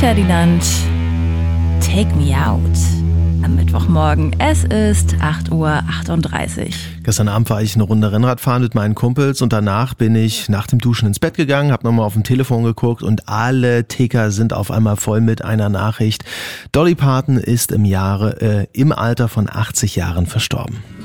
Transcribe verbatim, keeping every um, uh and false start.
Ferdinand, Take Me Out. Am Mittwochmorgen. Es ist acht Uhr achtunddreißig. Gestern Abend war ich eine Runde Rennrad fahren mit meinen Kumpels und danach bin ich nach dem Duschen ins Bett gegangen, habe nochmal auf dem Telefon geguckt und alle Ticker sind auf einmal voll mit einer Nachricht. Dolly Parton ist im Jahre, äh, im Alter von achtzig Jahren verstorben.